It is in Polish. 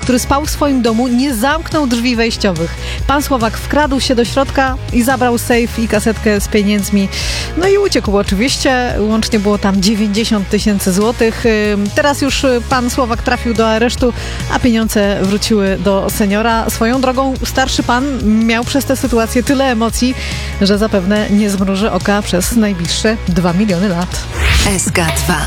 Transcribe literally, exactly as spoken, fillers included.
który spał w swoim domu, nie zamknął drzwi wejściowych. Pan Słowak wkradł się do środka i zabrał sejf i kasetkę z pieniędzmi. No i uciekł oczywiście. Łącznie było tam dziewięćdziesiąt tysięcy złotych. Teraz już pan Słowak trafił do aresztu, a pieniądze wróciły do seniora. Swoją drogą starszy pan miał przez tę sytuację tyle emocji, że zapewne nie zmruży oka przez najbliższe dwa miliony lat. S K dwa.